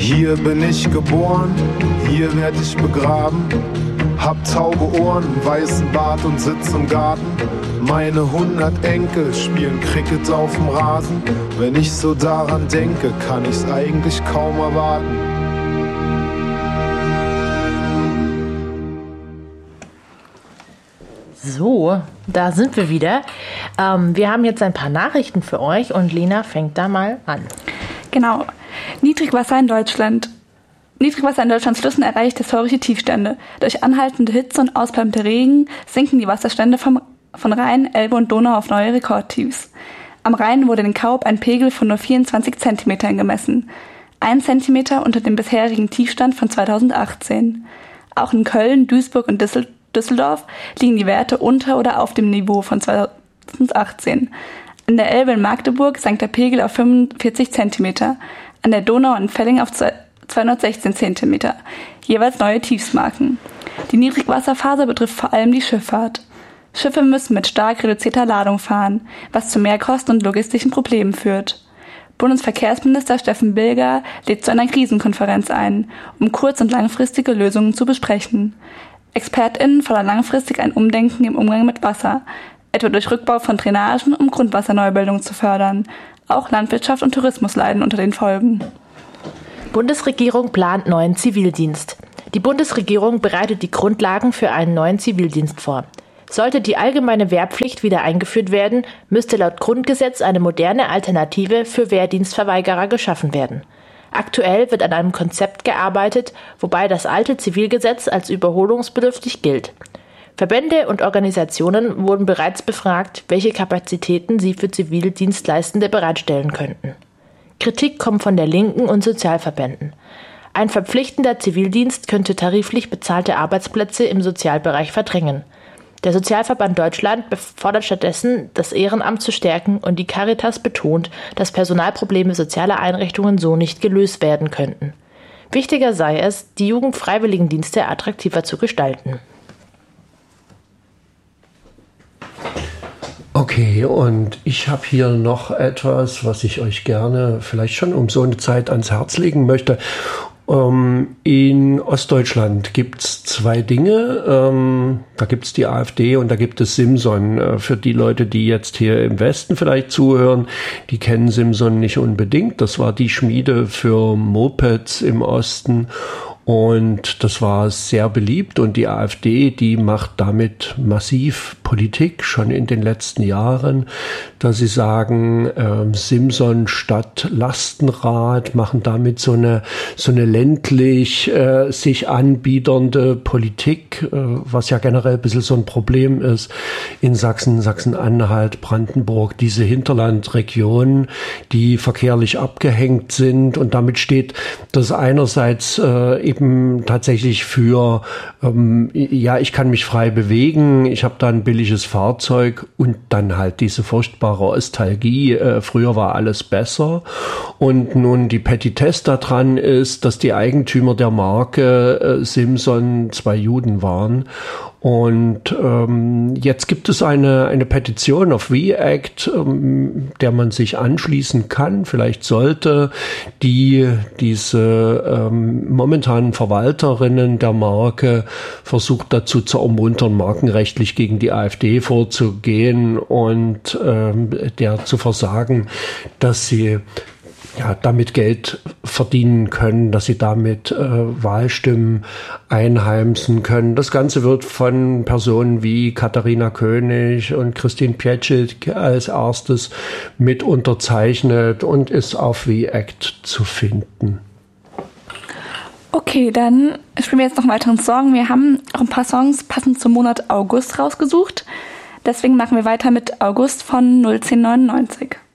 Hier bin ich geboren, hier werd ich begraben. Hab taube Ohren, weißen Bart und sitz im Garten. Meine 100 Enkel spielen Cricket auf dem Rasen. Wenn ich so daran denke, kann ich's eigentlich kaum erwarten. So, da sind wir wieder. Wir haben jetzt ein paar Nachrichten für euch und Lena fängt da mal an. Genau. Niedrigwasser in Deutschland. Niedrigwasser in Deutschlands Flüssen erreicht historische Tiefstände. Durch anhaltende Hitze und ausbleibende Regen sinken die Wasserstände von Rhein, Elbe und Donau auf neue Rekordtiefs. Am Rhein wurde in Kaub ein Pegel von nur 24 Zentimetern gemessen. 1 Zentimeter unter dem bisherigen Tiefstand von 2018. Auch in Köln, Duisburg und Düsseldorf liegen die Werte unter oder auf dem Niveau von 2018. An der Elbe in Magdeburg sank der Pegel auf 45 Zentimeter. An der Donau in Velling auf 216 Zentimeter, jeweils neue Tiefsmarken. Die Niedrigwasserphase betrifft vor allem die Schifffahrt. Schiffe müssen mit stark reduzierter Ladung fahren, was zu Mehrkosten und logistischen Problemen führt. Bundesverkehrsminister Steffen Bilger lädt zu einer Krisenkonferenz ein, um kurz- und langfristige Lösungen zu besprechen. ExpertInnen fordern langfristig ein Umdenken im Umgang mit Wasser, etwa durch Rückbau von Drainagen, um Grundwasserneubildung zu fördern. Auch Landwirtschaft und Tourismus leiden unter den Folgen. Bundesregierung plant neuen Zivildienst. Die Bundesregierung bereitet die Grundlagen für einen neuen Zivildienst vor. Sollte die allgemeine Wehrpflicht wieder eingeführt werden, müsste laut Grundgesetz eine moderne Alternative für Wehrdienstverweigerer geschaffen werden. Aktuell wird an einem Konzept gearbeitet, wobei das alte Zivilgesetz als überholungsbedürftig gilt. Verbände und Organisationen wurden bereits befragt, welche Kapazitäten sie für Zivildienstleistende bereitstellen könnten. Kritik kommt von der Linken und Sozialverbänden. Ein verpflichtender Zivildienst könnte tariflich bezahlte Arbeitsplätze im Sozialbereich verdrängen. Der Sozialverband Deutschland fordert stattdessen, das Ehrenamt zu stärken, und die Caritas betont, dass Personalprobleme sozialer Einrichtungen so nicht gelöst werden könnten. Wichtiger sei es, die Jugendfreiwilligendienste attraktiver zu gestalten. Okay, und ich habe hier noch etwas, was ich euch gerne vielleicht schon um so eine Zeit ans Herz legen möchte. In Ostdeutschland gibt's 2 Dinge. Da gibt's die AfD und da gibt es Simson. Für die Leute, die jetzt hier im Westen vielleicht zuhören, die kennen Simson nicht unbedingt. Das war die Schmiede für Mopeds im Osten. Und das war sehr beliebt und die AfD, die macht damit massiv Politik, schon in den letzten Jahren, dass sie sagen, Simson statt Lastenrad, machen damit so eine ländlich sich anbiedernde Politik, was ja generell ein bisschen so ein Problem ist in Sachsen, Sachsen-Anhalt, Brandenburg, diese Hinterlandregionen, die verkehrlich abgehängt sind, und damit steht das einerseits eben tatsächlich für, ich kann mich frei bewegen, ich habe da ein billiges Fahrzeug, und dann halt diese furchtbare Ostalgie, früher war alles besser. Und nun die Petitesse daran ist, dass die Eigentümer der Marke Simson 2 Juden waren. Und jetzt gibt es eine Petition auf WeAct, der man sich anschließen kann. Vielleicht sollte diese momentanen Verwalterinnen der Marke versucht dazu zu ermuntern, markenrechtlich gegen die AfD vorzugehen und der zu versagen, dass sie damit Geld verdienen können, dass sie damit Wahlstimmen einheimsen können. Das Ganze wird von Personen wie Katharina König und Christine Pietschik als erstes mit unterzeichnet und ist auf WeAct zu finden. Okay, dann spielen wir jetzt noch einen weiteren Song. Wir haben auch ein paar Songs passend zum Monat August rausgesucht. Deswegen machen wir weiter mit August von 01099.